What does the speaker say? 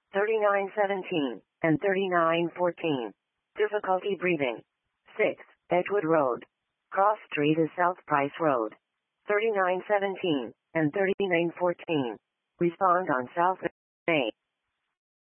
3917 and 3914. Difficulty breathing. 6. Edgewood Road. Cross Street is South Price Road. 3917 and 3914. Respond on South May.